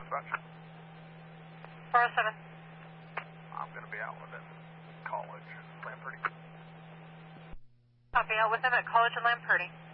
dispatch. 407. I'm going to be out with him. College, Lamperty. Copy, out with him at College and Lamperty.